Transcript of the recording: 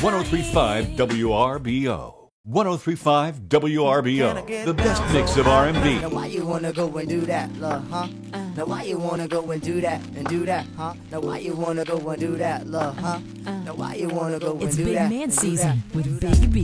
1035 WRBO. 1035 WRBO. The best mix of R&B. Now why you wanna go and do that, love, huh? Now why you wanna go and do that, huh? Now why you wanna go and do that, love, huh? Now why you wanna go and It's do Big that? Man and do season that, with do Big that? B.